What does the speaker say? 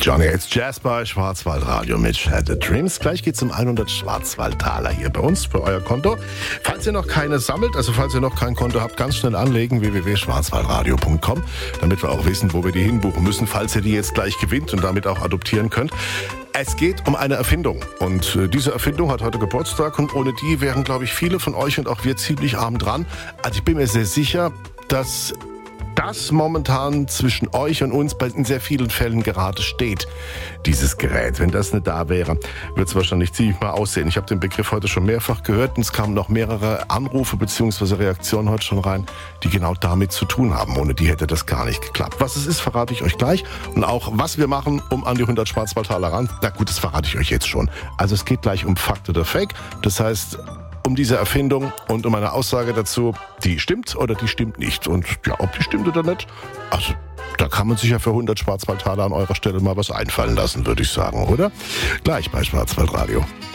Johnny, it's Jazz bei Schwarzwaldradio mit Shattered Dreams. Gleich geht's um 100 Schwarzwaldtaler hier bei uns für euer Konto. Falls ihr noch keine sammelt, also falls ihr noch kein Konto habt, ganz schnell anlegen, www.schwarzwaldradio.com, damit wir auch wissen, wo wir die hinbuchen müssen, falls ihr die jetzt gleich gewinnt und damit auch adoptieren könnt. Es geht um eine Erfindung und diese Erfindung hat heute Geburtstag und ohne die wären, glaube ich, viele von euch und auch wir ziemlich arm dran. Also ich bin mir sehr sicher, dass das momentan zwischen euch und uns in sehr vielen Fällen gerade steht, dieses Gerät. Wenn das nicht da wäre, wird es wahrscheinlich ziemlich mal aussehen. Ich habe den Begriff heute schon mehrfach gehört und es kamen noch mehrere Anrufe bzw. Reaktionen heute schon rein, die genau damit zu tun haben. Ohne die hätte das gar nicht geklappt. Was es ist, verrate ich euch gleich. Und auch, was wir machen, um an die 100 Schwarzwaldtaler ran. Na gut, das verrate ich euch jetzt schon. Also es geht gleich um Fakt oder Fake. Das heißt, um diese Erfindung und um eine Aussage dazu, die stimmt oder die stimmt nicht. Und ja, ob die stimmt oder nicht, also da kann man sich ja für 100 Schwarzwaldtaler an eurer Stelle mal was einfallen lassen, würde ich sagen, oder? Gleich bei Schwarzwaldradio.